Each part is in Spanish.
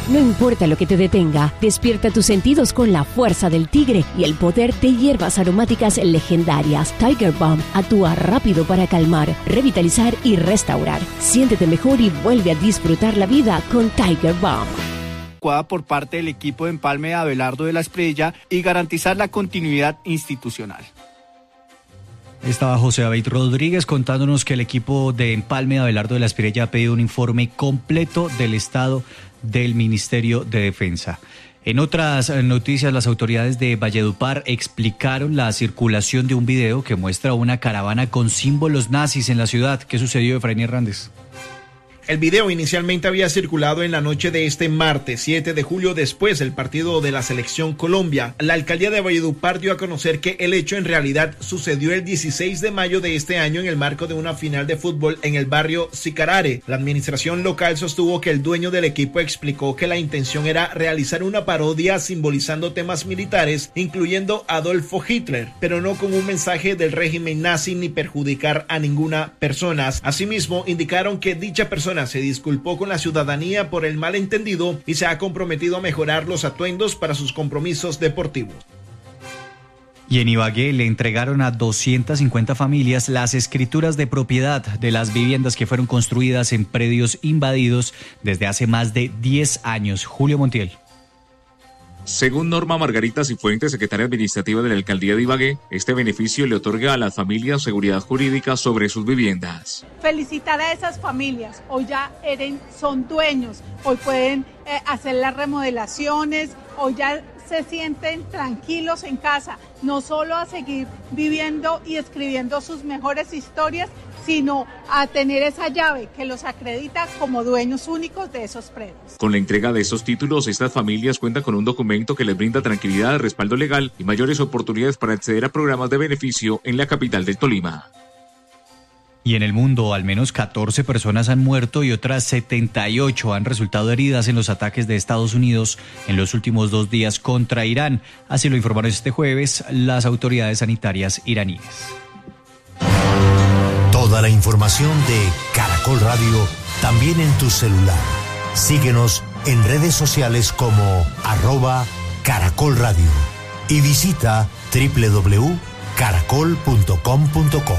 No importa lo que te detenga, despierta tus sentidos con la fuerza del tigre y el poder de hierbas aromáticas legendarias. Tiger Balm actúa rápido para calmar, revitalizar y restaurar. Siéntete mejor y vuelve a disfrutar la vida con Tiger Balm. Por parte del equipo de Empalme de Abelardo de la Espriella y garantizar la continuidad institucional. Estaba José David Rodríguez contándonos que el equipo de Empalme de Abelardo de la Espriella ha pedido un informe completo del estado del Ministerio de Defensa. En otras noticias, las autoridades de Valledupar explicaron la circulación de un video que muestra una caravana con símbolos nazis en la ciudad. ¿Qué sucedió, Efraín Hernández? El video inicialmente había circulado en la noche de este martes 7 de julio después del partido de la Selección Colombia. La alcaldía de Valledupar dio a conocer que el hecho en realidad sucedió el 16 de mayo de este año en el marco de una final de fútbol en el barrio Sicarare. La administración local sostuvo que el dueño del equipo explicó que la intención era realizar una parodia simbolizando temas militares, incluyendo a Adolfo Hitler, pero no con un mensaje del régimen nazi ni perjudicar a ninguna persona. Asimismo, indicaron que dicha persona se disculpó con la ciudadanía por el malentendido y se ha comprometido a mejorar los atuendos para sus compromisos deportivos. Y en Ibagué le entregaron a 250 familias las escrituras de propiedad de las viviendas que fueron construidas en predios invadidos desde hace más de 10 años. Julio Montiel. Según Norma Margarita Cifuentes, secretaria administrativa de la alcaldía de Ibagué, este beneficio le otorga a las familias seguridad jurídica sobre sus viviendas. Felicitar a esas familias, hoy ya son dueños, hoy pueden hacer las remodelaciones, hoy ya se sienten tranquilos en casa, no solo a seguir viviendo y escribiendo sus mejores historias, sino a tener esa llave que los acredita como dueños únicos de esos predios. Con la entrega de estos títulos, estas familias cuentan con un documento que les brinda tranquilidad, respaldo legal y mayores oportunidades para acceder a programas de beneficio en la capital del Tolima. Y en el mundo, al menos 14 personas han muerto y otras 78 han resultado heridas en los ataques de Estados Unidos en los últimos 2 días contra Irán. Así lo informaron este jueves las autoridades sanitarias iraníes. Toda la información de Caracol Radio también en tu celular. Síguenos en redes sociales como @Caracol Radio y visita www.caracol.com.co.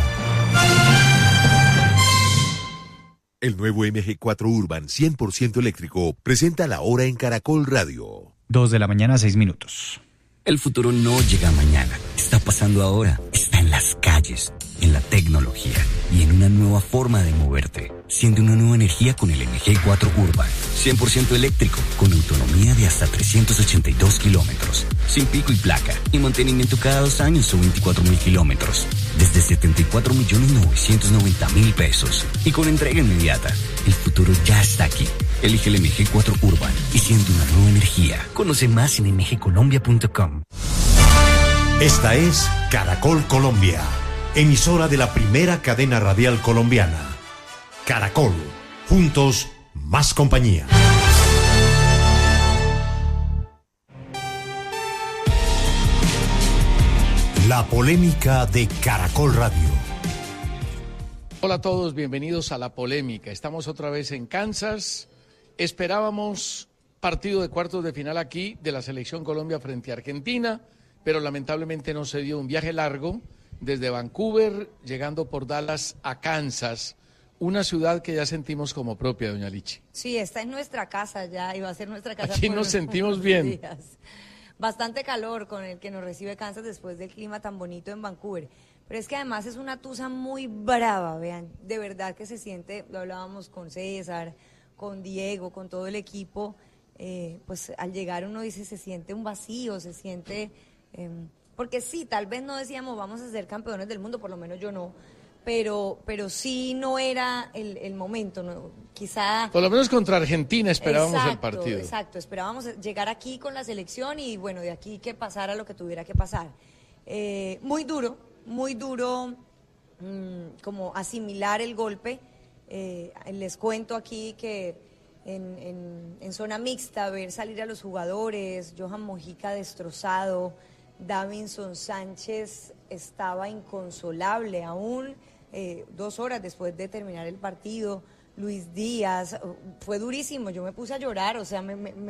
El nuevo MG4 Urban 100% eléctrico presenta la hora en Caracol Radio. 2:06 a.m. El futuro no llega mañana, está pasando ahora, está en las calles, en la tecnología y en una nueva forma de moverte. Siente una nueva energía con el MG4 Urban, 100% eléctrico, con autonomía de hasta 382 kilómetros, sin pico y placa, y mantenimiento cada 2 años o 24.000 kilómetros, desde 74.990.000 pesos, y con entrega inmediata. El futuro ya está aquí. Elige el MG4 Urban y siente una nueva energía. Conoce más en mgcolombia.com. Esta es Caracol Colombia, emisora de la primera cadena radial colombiana. Caracol, juntos, más compañía. La polémica de Caracol Radio. Hola a todos, bienvenidos a La Polémica. Estamos otra vez en Kansas. Esperábamos partido de cuartos de final aquí de la Selección Colombia frente a Argentina, pero lamentablemente no se dio. Un viaje largo desde Vancouver, llegando por Dallas a Kansas, una ciudad que ya sentimos como propia, doña Lichi. Sí, esta es nuestra casa ya, y va a ser nuestra casa. Aquí nos sentimos bien. Días. Bastante calor con el que nos recibe Kansas después del clima tan bonito en Vancouver. Pero es que además es una tusa muy brava, vean, de verdad que se siente, lo hablábamos con César, con Diego, con todo el equipo, pues al llegar uno dice, se siente un vacío, se siente, porque sí, tal vez no decíamos vamos a ser campeones del mundo, por lo menos yo no, pero sí no era el momento, ¿no? Quizá... Por lo menos contra Argentina esperábamos el partido. Exacto, esperábamos llegar aquí con la selección y bueno, de aquí que pasara lo que tuviera que pasar. Muy duro como asimilar el golpe. Les cuento aquí que en zona mixta, ver salir a los jugadores, Johan Mojica destrozado, Davinson Sánchez estaba inconsolable aún, 2 horas después de terminar el partido, Luis Díaz, fue durísimo, yo me puse a llorar, o sea, me